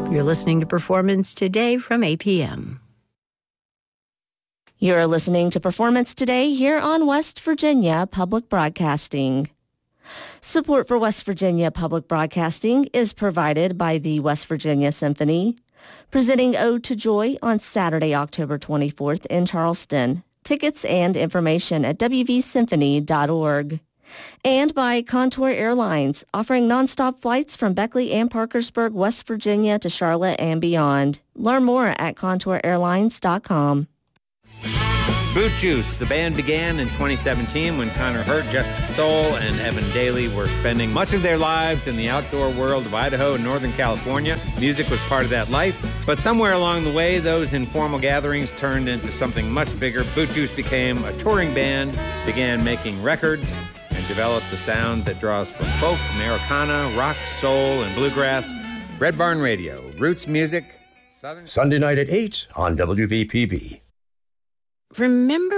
You're listening to Performance Today from APM. You're listening to Performance Today here on West Virginia Public Broadcasting. Support for West Virginia Public Broadcasting is provided by the West Virginia Symphony, presenting Ode to Joy on Saturday, October 24th in Charleston. Tickets and information at wvsymphony.org. And by Contour Airlines, offering nonstop flights from Beckley and Parkersburg, West Virginia to Charlotte and beyond. Learn more at contourairlines.com. Boot Juice. The band began in 2017 when Connor Hurt, Jessica Stoll, and Evan Daly were spending much of their lives in the outdoor world of Idaho and Northern California. Music was part of that life, but somewhere along the way, those informal gatherings turned into something much bigger. Boot Juice became a touring band, began making records, and developed the sound that draws from folk, Americana, rock, soul, and bluegrass. Red Barn Radio, roots music, Southern... Sunday night at 8 on WVPB. Remember